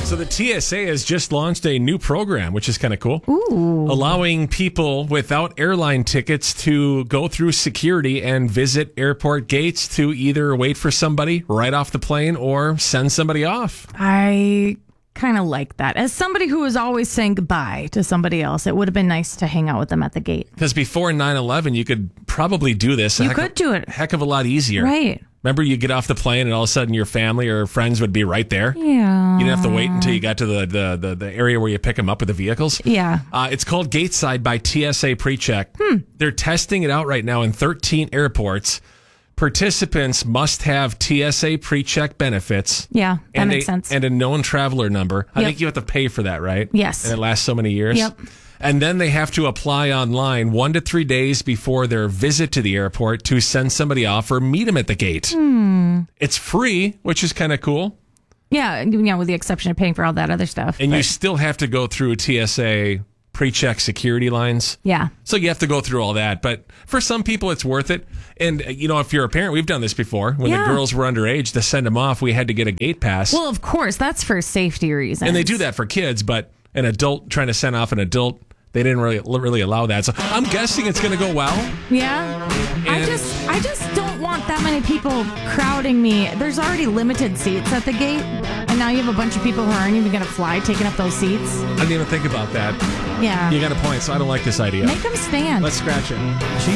So the TSA has just launched a new program, which is kind of cool. Ooh. Allowing people without airline tickets to go through security and visit airport gates to either wait for somebody right off the plane or send somebody off. I kind of like that. As somebody who was always saying goodbye to somebody else, it would have been nice to hang out with them at the gate. Because before 9/11, you could probably do this. You could do it. A heck of a lot easier. Right. Remember, you get off the plane and all of a sudden your family or friends would be right there? Yeah. You didn't have to wait until you got to the area where you pick them up with the vehicles? Yeah. It's called Gateside by TSA PreCheck. They're testing it out right now in 13 airports. Participants must have TSA PreCheck benefits. Yeah, that makes sense. And a known traveler number. I Yep. think you have to pay for that, right? Yes. And it lasts so many years? Yep. And then they have to apply online 1 to 3 days before their visit to the airport to send somebody off or meet them at the gate. It's free, which is kind of cool. Yeah, with the exception of paying for all that other stuff. And you still have to go through TSA PreCheck security lines. Yeah. So you have to go through all that. But for some people, it's worth it. And, if you're a parent, we've done this before. When the girls were underage, to send them off, we had to get a gate pass. Well, of course, that's for safety reasons. And they do that for kids, but an adult trying to send off an adult, they didn't really allow that. So I'm guessing it's going to go well. Yeah. I just don't want that many people crowding me. There's already limited seats at the gate, and now you have a bunch of people who aren't even going to fly taking up those seats. I didn't even think about that. Yeah. You got a point, so I don't like this idea. Make them stand. Let's scratch it.